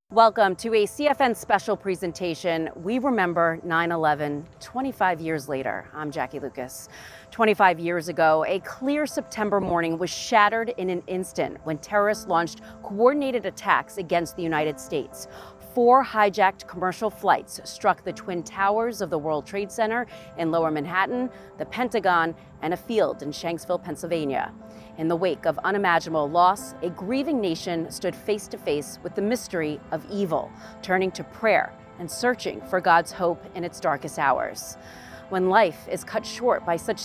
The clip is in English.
Welcome to a CFN special presentation. We remember 9/11 25 years later. I'm Jackie Lucas. 25 years ago, a clear September morning was shattered in an instant when terrorists launched coordinated attacks against the United States. 4 hijacked commercial flights struck the Twin Towers of the World Trade Center in Lower Manhattan, the Pentagon, and a field in Shanksville, Pennsylvania. In the wake of unimaginable loss, a grieving nation stood face to face with the mystery of evil, turning to prayer and searching for God's hope in its darkest hours. When life is cut short by such